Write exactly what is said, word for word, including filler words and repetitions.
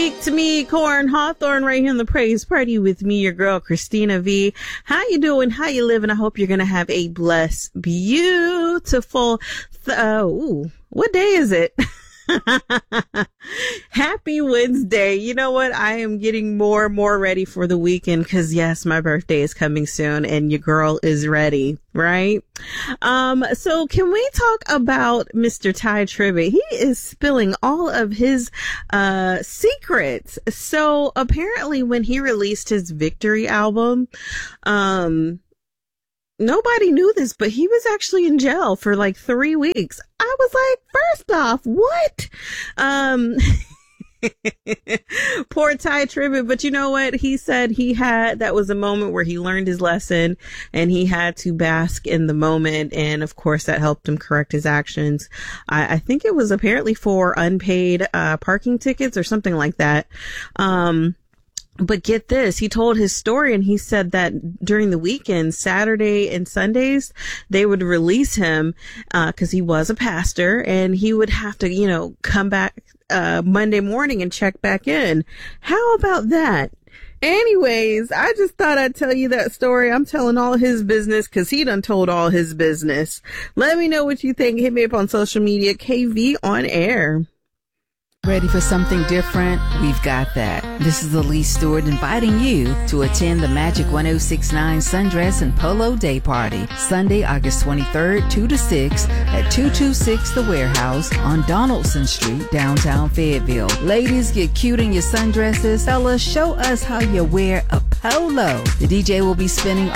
week to me, Corn Hawthorne, right here in the Praise Party with me, your girl, Christina V. How you doing? How you living? I hope you're going to have a blessed, beautiful, th- uh, ooh, what day is it? Happy Wednesday. You know what? I am getting more and more ready for the weekend because, yes, my birthday is coming soon and your girl is ready, right? Um, so can we talk about Mister Tye Tribbett? He is spilling all of his uh secrets. So apparently when he released his Victory album, um, nobody knew this, but he was actually in jail for like three weeks. I was like, first off, what? Um, poor Tye Tribbett. But you know what? He said he had, that was a moment where he learned his lesson and he had to bask in the moment. And of course that helped him correct his actions. I, I think it was apparently for unpaid, uh, parking tickets or something like that. Um, But get this, he told his story and he said that during the weekend, Saturday and Sundays, they would release him, uh, cause he was a pastor and he would have to, you know, come back, uh, Monday morning and check back in. How about that? Anyways, I just thought I'd tell you that story. I'm telling all his business cause he done told all his business. Let me know what you think. Hit me up on social media, K V on air. Ready for something different? We've got that. This is Elise Stewart inviting you to attend the Magic ten sixty-nine Sundress and Polo Day Party, Sunday, August twenty-third, two to six at two two six The Warehouse on Donaldson Street, downtown Fayetteville. Ladies, get cute in your sundresses. Fellas, show us how you wear a polo. The D J will be spinning